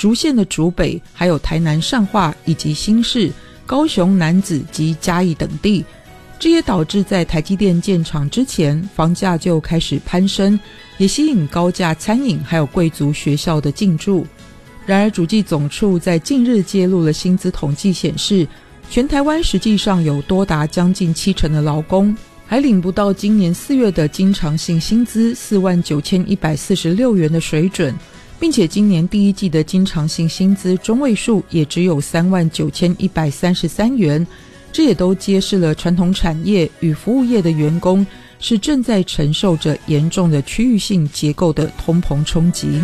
竹县的竹北，还有台南善化以及新市、高雄楠梓及嘉义等地。这也导致在台积电建厂之前，房价就开始攀升，也吸引高价餐饮还有贵族学校的进驻。然而主计总处在近日揭露了薪资统计显示，全台湾实际上有多达将近70%的劳工还领不到今年4月的经常性薪资49146元的水准，并且今年第一季的经常性薪资中位数也只有39133元，这也都揭示了传统产业与服务业的员工是正在承受着严重的区域性结构的通膨冲击。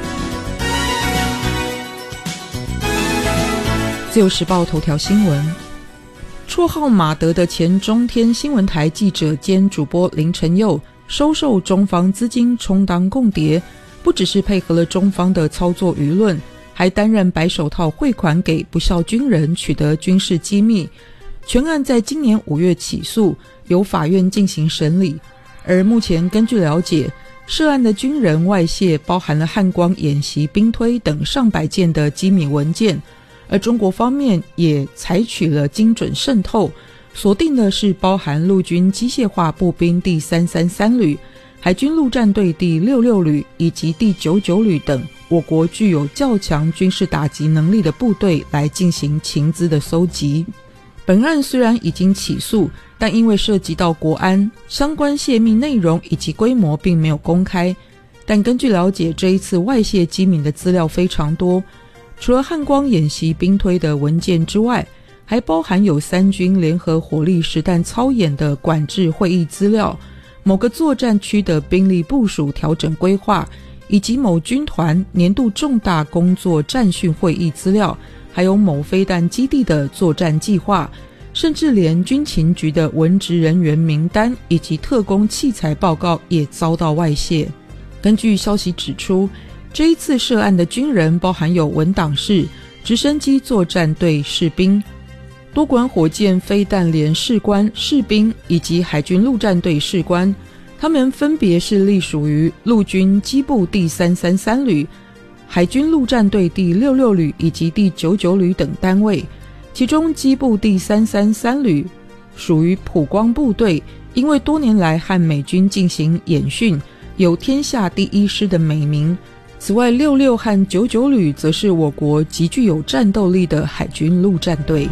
自由时报头条新闻，绰号马德的前中天新闻台记者兼主播林承佑收受中方资金充当共谍，不只是配合了中方的操作舆论，还担任白手套汇款给不肖军人取得军事机密。全案在今年5月起诉，由法院进行审理。而目前根据了解，涉案的军人外泄包含了汉光演习兵推等上百件的机密文件，而中国方面也采取了精准渗透，锁定的是包含陆军机械化步兵第333旅、海军陆战队第66旅以及第99旅等我国具有较强军事打击能力的部队来进行情资的搜集。本案虽然已经起诉，但因为涉及到国安，相关泄密内容以及规模并没有公开。但根据了解，这一次外泄机密的资料非常多，除了汉光演习兵推的文件之外，还包含有3军联合火力实弹操演的管制会议资料，某个作战区的兵力部署调整规划，以及某军团年度重大工作战训会议资料，还有某飞弹基地的作战计划，甚至连军情局的文职人员名单以及特工器材报告也遭到外泄。根据消息指出，这一次涉案的军人包含有文档室、直升机作战队士兵、多管火箭飞弹连士官、士兵以及海军陆战队士官，他们分别是隶属于陆军机部第333旅、海军陆战队第66旅以及第99旅等单位。其中机部第333旅属于普光部队，因为多年来和美军进行演训，有天下第一师的美名。此外，66和99旅则是我国极具有战斗力的海军陆战队。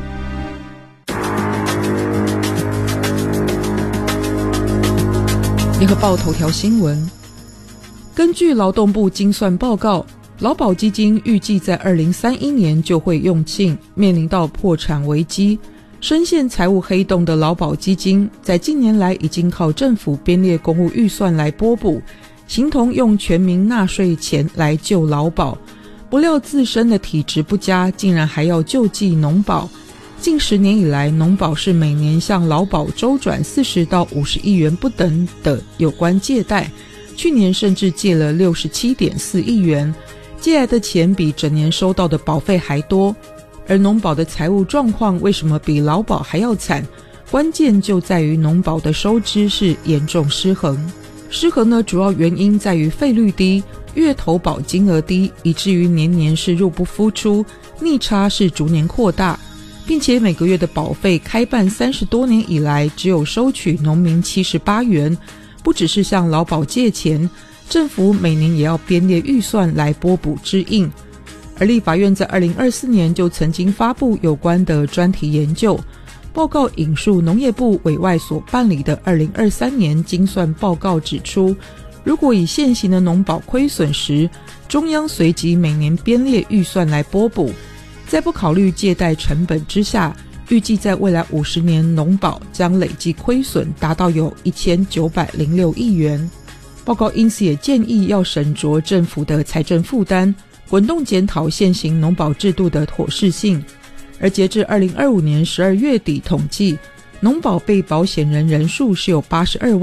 联合报头条新闻，根据劳动部精算报告，劳保基金预计在2031年就会用罄，面临到破产危机。深陷财务黑洞的劳保基金，在近年来已经靠政府编列公务预算来拨补，形同用全民纳税钱来救劳保。不料自身的体质不佳，竟然还要救济农保。近10年以来，农保是每年向劳保周转40到50亿元不等的有关借贷，去年甚至借了67.4亿元，借来的钱比整年收到的保费还多。而农保的财务状况为什么比劳保还要惨？关键就在于农保的收支是严重失衡。失衡呢，主要原因在于费率低，月投保金额低，以至于年年是入不敷出，逆差是逐年扩大，并且每个月的保费开办30多年以来只有收取农民78元，不只是向劳保借钱，政府每年也要编列预算来拨补支应。而立法院在2024年就曾经发布有关的专题研究报告，引述农业部委外所办理的2023年精算报告指出，如果以现行的农保亏损时，中央随即每年编列预算来拨补，在不考虑借贷成本之下，预计在未来50年农保将累计亏损达到有1906亿元。报告因此也建议要审酌政府的财政负担，滚动检讨现行农保制度的妥适性。而截至2025年12月底统计，农保被保险人人数是有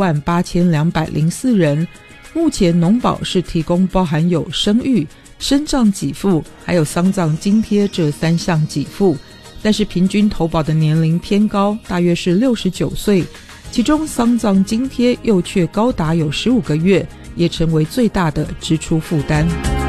828204人。目前农保是提供包含有生育、身障给付还有丧葬津贴这3项给付，但是平均投保的年龄偏高，大约是69岁，其中丧葬津贴又却高达有15个月，也成为最大的支出负担。